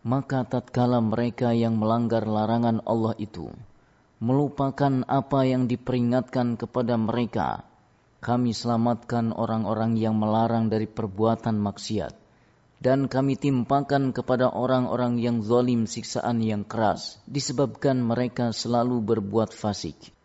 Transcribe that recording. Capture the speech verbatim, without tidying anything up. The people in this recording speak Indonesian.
Maka tatkala mereka yang melanggar larangan Allah itu melupakan apa yang diperingatkan kepada mereka, kami selamatkan orang-orang yang melarang dari perbuatan maksiat, dan kami timpakan kepada orang-orang yang zalim siksaan yang keras disebabkan mereka selalu berbuat fasik.